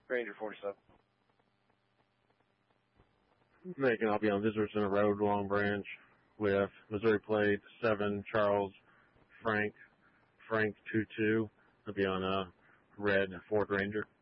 Ranger 47. Macon, I'll be on Visitors Center Road, Long Branch, with Missouri plate 7 Charles Frank 22. I'll be on red Ford Ranger.